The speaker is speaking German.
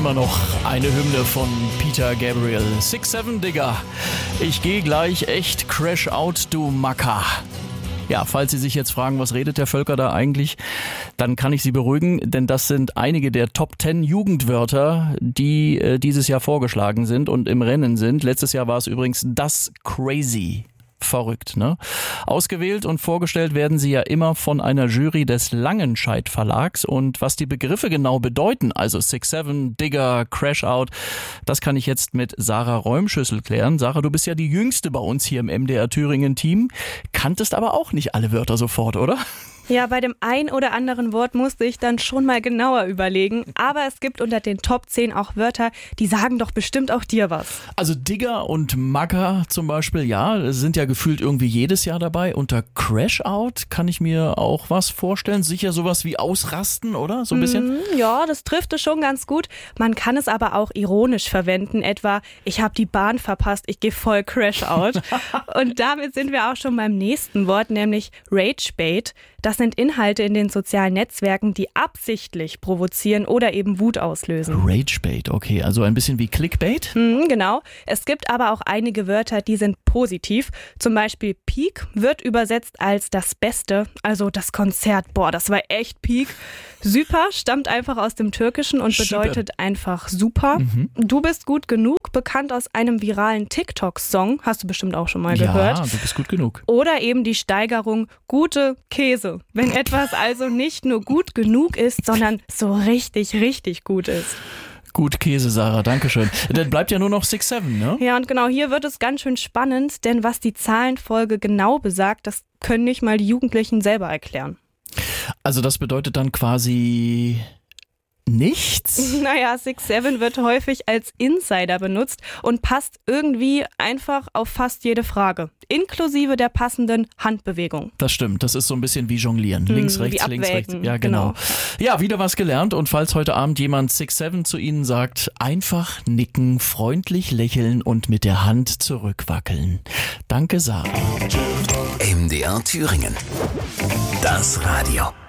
immer noch eine Hymne von Peter Gabriel. 6-7, Digga. Ich geh gleich echt crash out, du Macker. Ja, falls Sie sich jetzt fragen, was redet der Völker da eigentlich, dann kann ich Sie beruhigen, denn das sind einige der Top 10 Jugendwörter, die dieses Jahr vorgeschlagen sind und im Rennen sind. Letztes Jahr war es übrigens das Crazy. Verrückt, ne? Ausgewählt und vorgestellt werden sie ja immer von einer Jury des Langenscheidt Verlags, und was die Begriffe genau bedeuten, also 6-7, Digger, Crash Out, das kann ich jetzt mit Sarah Räumschüssel klären. Sarah, du bist ja die Jüngste bei uns hier im MDR Thüringen Team, kanntest aber auch nicht alle Wörter sofort, oder? Ja, bei dem ein oder anderen Wort musste ich dann schon mal genauer überlegen. Aber es gibt unter den Top 10 auch Wörter, die sagen doch bestimmt auch dir was. Also Digger und Macker zum Beispiel, ja, sind ja gefühlt irgendwie jedes Jahr dabei. Unter Crash Out kann ich mir auch was vorstellen. Sicher sowas wie ausrasten, oder? So ein bisschen? Ja, das trifft es schon ganz gut. Man kann es aber auch ironisch verwenden. Etwa, ich habe die Bahn verpasst, ich gehe voll Crash Out. Und damit sind wir auch schon beim nächsten Wort, nämlich Ragebait. Das sind Inhalte in den sozialen Netzwerken, die absichtlich provozieren oder eben Wut auslösen. Ragebait, okay, also ein bisschen wie Clickbait? Genau. Es gibt aber auch einige Wörter, die sind positiv. Zum Beispiel Peak wird übersetzt als das Beste, also das Konzert. Boah, das war echt Peak. Super stammt einfach aus dem Türkischen und bedeutet einfach super. Du bist gut genug, bekannt aus einem viralen TikTok-Song. Hast du bestimmt auch schon mal gehört. Ja, du bist gut genug. Oder eben die Steigerung gute Käse. Wenn etwas also nicht nur gut genug ist, sondern so richtig, richtig gut ist. Gut Käse, Sarah, dankeschön. Dann bleibt ja nur noch 6-7, ne? Ja, und genau hier wird es ganz schön spannend, denn was die Zahlenfolge genau besagt, das können nicht mal die Jugendlichen selber erklären. Also das bedeutet dann quasi nichts? Naja, 6-7 wird häufig als Insider benutzt und passt irgendwie einfach auf fast jede Frage, inklusive der passenden Handbewegung. Das stimmt, das ist so ein bisschen wie Jonglieren. Links, rechts, links, rechts. Ja, genau. Ja, wieder was gelernt, und falls heute Abend jemand 6-7 zu Ihnen sagt, einfach nicken, freundlich lächeln und mit der Hand zurückwackeln. Danke, Sarah. MDR Thüringen. Das Radio.